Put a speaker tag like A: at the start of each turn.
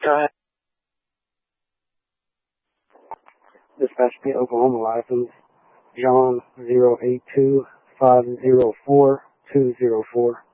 A: Go ahead.
B: Dispatch me Oklahoma license, John 082-504-204.